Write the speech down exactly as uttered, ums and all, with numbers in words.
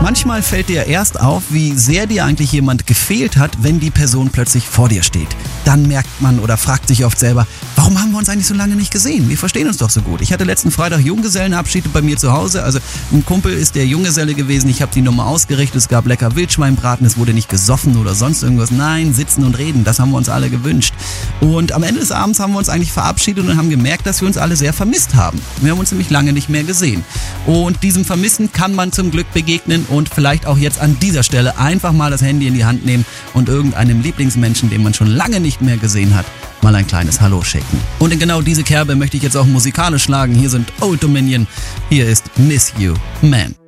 Manchmal fällt dir erst auf, wie sehr dir eigentlich jemand gefehlt hat, wenn die Person plötzlich vor dir steht. Dann merkt man oder fragt sich oft selber, warum haben wir uns eigentlich so lange nicht gesehen? Wir verstehen uns doch so gut. Ich hatte letzten Freitag Junggesellenabschied bei mir zu Hause. Also ein Kumpel ist der Junggeselle gewesen. Ich habe die Nummer ausgerichtet. Es gab lecker Wildschweinbraten. Es wurde nicht gesoffen oder sonst irgendwas. Nein, sitzen und reden. Das haben wir uns alle gewünscht. Und am Ende des Abends haben wir uns eigentlich verabschiedet und haben gemerkt, dass wir uns alle sehr vermisst haben. Wir haben uns nämlich lange nicht mehr gesehen. Und diesem Vermissen kann man zum Glück begegnen und vielleicht auch jetzt an dieser Stelle einfach mal das Handy in die Hand nehmen und irgendeinem Lieblingsmenschen, den man schon lange nicht mehr gesehen hat, mal ein kleines Hallo schicken. Und in genau diese Kerbe möchte ich jetzt auch musikalisch schlagen. Hier sind Old Dominion. Hier ist Miss You, Man.